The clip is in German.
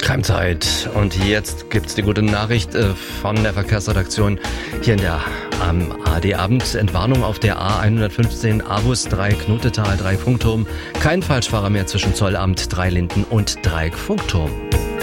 Keimzeit. Und jetzt gibt's die gute Nachricht von der Verkehrsredaktion hier in der AD-Abend. Entwarnung auf der A115 Avus 3 Knotetal, Dreieck Funkturm. Kein Falschfahrer mehr zwischen Zollamt, Dreilinden und Dreieck Funkturm.